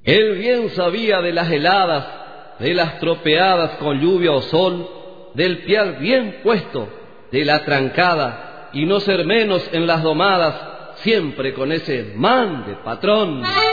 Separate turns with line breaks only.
Él bien sabía de las heladas, de las tropeadas con lluvia o sol, del pial bien puesto, de la trancada, y no ser menos en las domadas, siempre con ese man de patrón.